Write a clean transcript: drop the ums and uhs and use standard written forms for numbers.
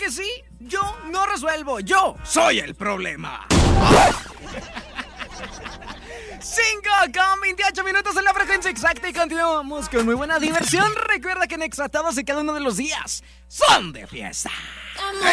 que sí, yo no resuelvo, yo soy el problema. 5:28 en la frecuencia exacta y continuamos con muy buena diversión. Recuerda que en Exaltados y cada uno de los días son de fiesta.